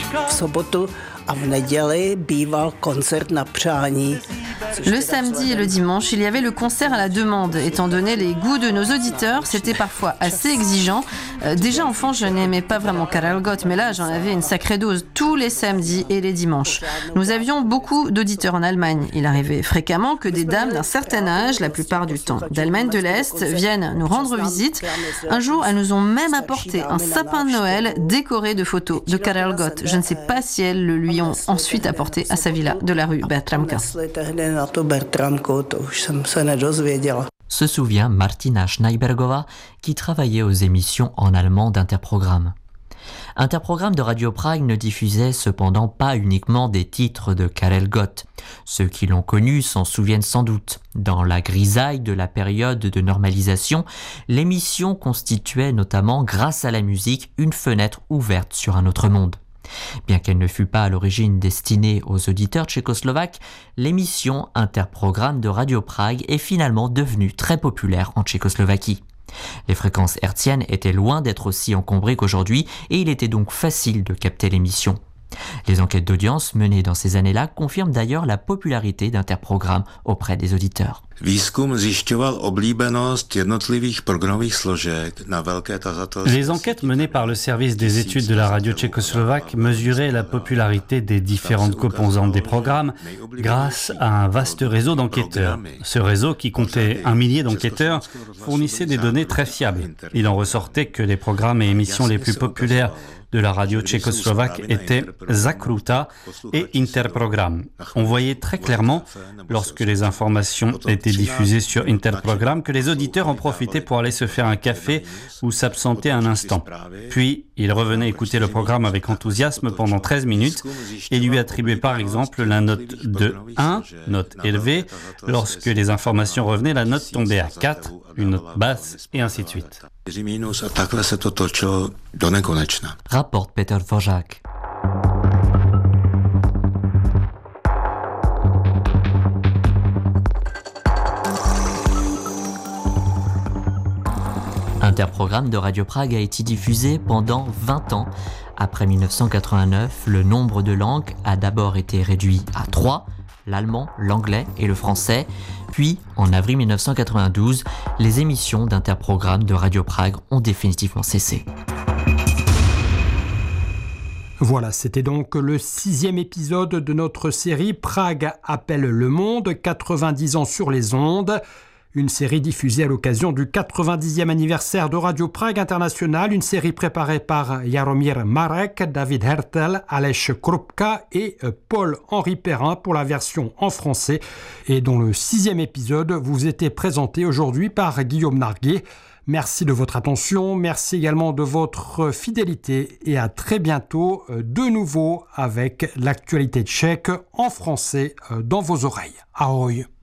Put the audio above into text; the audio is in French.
V sobotu a v neděli býval koncert na přání. Le samedi et le dimanche, il y avait le concert à la demande. Étant donné les goûts de nos auditeurs, c'était parfois assez exigeant. Déjà enfant, je n'aimais pas vraiment Karel Gott, mais là, j'en avais une sacrée dose tous les samedis et les dimanches. Nous avions beaucoup d'auditeurs en Allemagne. Il arrivait fréquemment que des dames d'un certain âge, la plupart du temps d'Allemagne de l'Est, viennent nous rendre visite. Un jour, elles nous ont même apporté un sapin de Noël décoré de photos de Karel Gott. Je ne sais pas si elles le lui ont ensuite apporté à sa villa de la rue Bertramka. Se souvient Martina Schneibergova qui travaillait aux émissions en allemand d'Interprogramme. Interprogramme de Radio Prague ne diffusait cependant pas uniquement des titres de Karel Gott. Ceux qui l'ont connu s'en souviennent sans doute. Dans la grisaille de la période de normalisation, l'émission constituait notamment, grâce à la musique, une fenêtre ouverte sur un autre monde. Bien qu'elle ne fût pas à l'origine destinée aux auditeurs tchécoslovaques, l'émission Interprogramme de Radio Prague est finalement devenue très populaire en Tchécoslovaquie. Les fréquences hertziennes étaient loin d'être aussi encombrées qu'aujourd'hui et il était donc facile de capter l'émission. Les enquêtes d'audience menées dans ces années-là confirment d'ailleurs la popularité d'Interprogramme auprès des auditeurs. Les enquêtes menées par le service des études de la radio tchécoslovaque mesuraient la popularité des différentes composantes des programmes grâce à un vaste réseau d'enquêteurs. Ce réseau, qui comptait 1 millier d'enquêteurs, fournissait des données très fiables. Il en ressortait que les programmes et émissions les plus populaires de la radio tchécoslovaque étaient Zakruta et Interprogram. On voyait très clairement, lorsque les informations étaient diffusées sur Interprogram, que les auditeurs en profitaient pour aller se faire un café ou s'absenter un instant. Puis, ils revenaient écouter le programme avec enthousiasme pendant 13 minutes et lui attribuaient par exemple la note de 1, note élevée. Lorsque les informations revenaient, la note tombait à 4, une note basse, et ainsi de suite. Rapporte Peter Dvořák. Interprogramme de Radio Prague a été diffusé pendant 20 ans. Après 1989, le nombre de langues a d'abord été réduit à 3, l'allemand, l'anglais et le français. Puis, en avril 1992, les émissions d'Interprogramme de Radio Prague ont définitivement cessé. Voilà, c'était donc le 6e épisode de notre série Prague appelle le monde, 90 ans sur les ondes. Une série diffusée à l'occasion du 90e anniversaire de Radio Prague International, une série préparée par Jaromír Marek, David Hertel, Aleš Krupka et Paul-Henri Perrin pour la version en français, et dont le 6e épisode vous était présenté aujourd'hui par Guillaume Narguet. Merci de votre attention, merci également de votre fidélité et à très bientôt de nouveau avec l'actualité tchèque en français dans vos oreilles. Ahoj!